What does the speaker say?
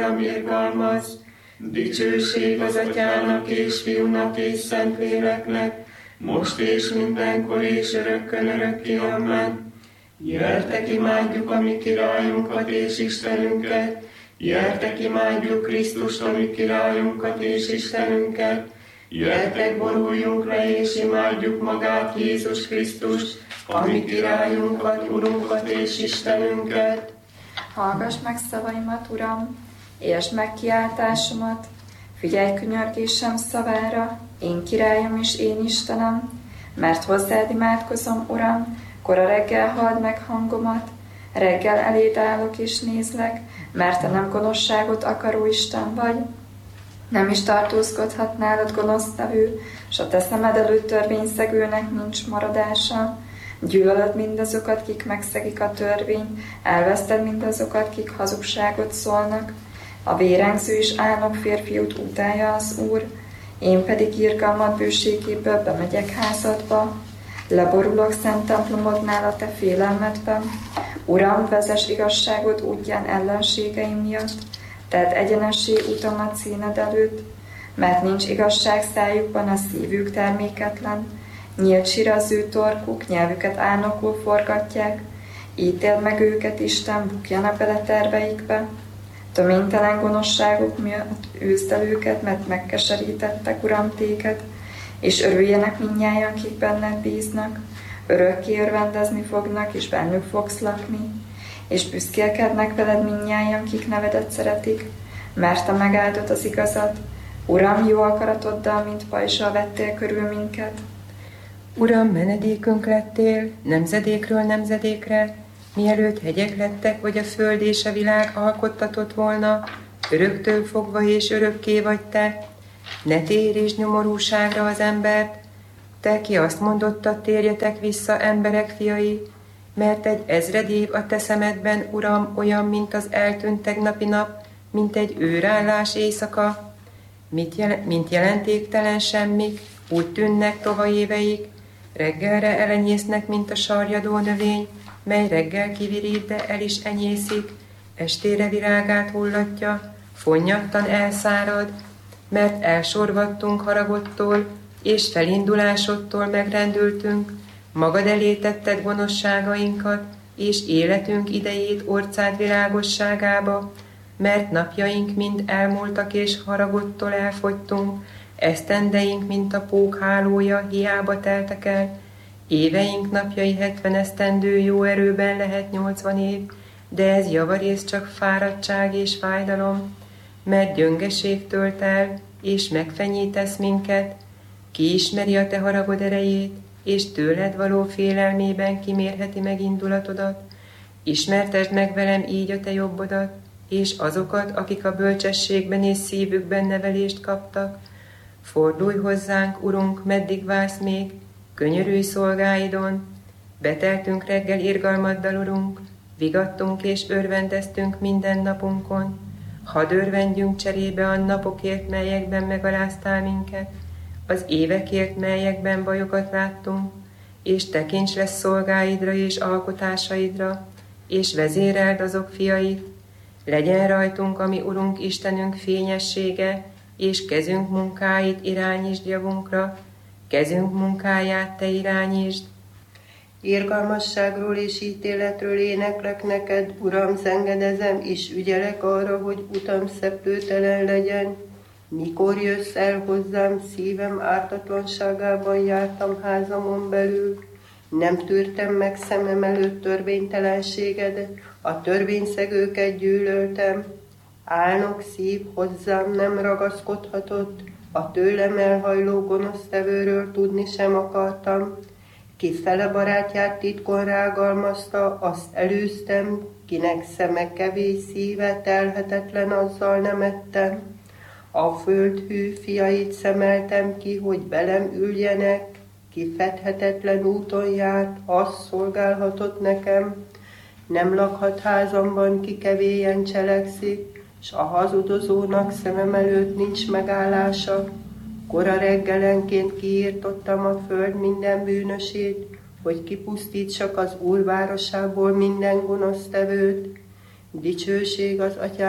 Uram, irgalmaz. Dicsőség az Atyának és Fiúnak és Szentléleknek, most és mindenkor és örökkön örökké. Amen. Gyertek, imádjuk a mi királyunkat és Istenünket, gyertek, imádjuk Krisztust, a mi királyunkat és Istenünket, gyertek, boruljunk le és imádjuk magát Jézus Krisztust, a mi királyunkat, Urunkat és Istenünket. Hallgass meg szavaimat, Uram, értsd meg kiáltásomat, figyelj könyörgésem szavára, én királyom és én Istenem, mert hozzád imádkozom, Uram, kora reggel halld meg hangomat, reggel eléd állok és nézlek, mert te nem gonoszságot akaró Isten vagy, nem is tartózkodhat nálad gonosztevő, s a te szemed előtt törvényszegőnek nincs maradása. Gyűlölöd mindazokat, kik megszegik a törvényt, elveszted mindazokat, kik hazugságot szólnak. A vérengző és álnok férfiút utálja az Úr, én pedig irgalmad bőségéből bemegyek házadba. Leborulok szent templomodnál a te félelmedben. Uram, vezess igazságod útján ellenségeim miatt, tedd egyenessé utamat színed előtt, mert nincs igazság szájukban, a szívük terméketlen. Nyílt sír az ő torkuk, nyelvüket álnokul forgatják. Ítéld meg őket, Isten, bukjanak bele terveikbe. Töménytelen gonoszságuk miatt őzd el őket, mert megkeserítettek, Uram, téged, és örüljenek mindnyájan, kik benned bíznak. Örökké örvendezni fognak, és bennük fogsz lakni, és büszkélkednek veled mindnyájan, kik nevedet szeretik, mert te megáldod az igazat. Uram, jó akaratoddal, mint pajzsal vettél körül minket. Uram, menedékünk lettél, nemzedékről nemzedékre, mielőtt hegyek lettek, vagy a föld és a világ alkottatott volna, öröktől fogva és örökké vagy te. Ne térítsd nyomorúságra az embert, te, ki azt mondottad, térjetek vissza, emberek fiai, mert egy ezred év a te szemedben, Uram, olyan, mint az eltűnt tegnapi nap, mint egy őrállás éjszaka, mint jelentéktelen semmik, úgy tűnnek tova éveik, reggelre elenyésznek, mint a sarjadó növény, mely reggel kivirít, de el is enyészik, estére virágát hullatja, fonnyattan elszárad, mert elsorvadtunk haragodtól, és felindulásodtól megrendültünk, magad elé tetted gonoszságainkat, és életünk idejét orcád világosságába, mert napjaink mind elmúltak, és haragodtól elfogytunk, esztendeink, mint a pók hálója, hiába teltek el, éveink napjai 70 esztendő, jó erőben lehet 80 év, de ez javarész csak fáradtság és fájdalom, mert gyöngeség tölt el, és megfenyítesz minket. Ki ismeri a te haragod erejét, és tőled való félelmében kimérheti meg indulatodat? Ismertesd meg velem így a te jobbodat, és azokat, akik a bölcsességben és szívükben nevelést kaptak. Fordulj hozzánk, Urunk, meddig vársz még, könyörülj szolgáidon. Beteltünk reggel irgalmaddal, Urunk, vigadtunk és örvendeztünk minden napunkon. Hadd örvendjünk cserébe a napokért, melyekben megaláztál minket, az évekért, melyekben bajokat láttunk, és tekints lesz szolgáidra és alkotásaidra, és vezéreld azok fiait. Legyen rajtunk, ami Urunk Istenünk fényessége, és kezünk munkáit irányítsd javunkra, kezünk munkáját te irányítsd. Irgalmasságról és ítéletről éneklek neked, Uram, zengedezem, és ügyelek arra, hogy utam szeplőtelen legyen. Mikor jössz el hozzám, szívem ártatlanságában jártam házamon belül. Nem tűrtem meg szemem előtt törvénytelenségedet, a törvényszegőket gyűlöltem. Álnok szív hozzám nem ragaszkodhatott, a tőlem elhajló gonosztevőről tudni sem akartam. Ki fele barátját titkon rágalmazta, azt elűztem, kinek szeme kevés, szíve telhetetlen, azzal nem ettem. A föld hű fiait szemeltem ki, hogy velem üljenek, ki fedhetetlen úton járt, az szolgálhatott nekem. Nem lakhat házamban, ki kevélyen cselekszik, s a hazudozónak szemem előtt nincs megállása. Kora reggelenként kiírtottam a föld minden bűnösét, hogy kipusztítsak az Úr városából minden gonosztevőt. Dicsőség az Atyának